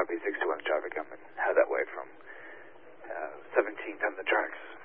copy 621 traffic. I'm head that way from 17th on the tracks.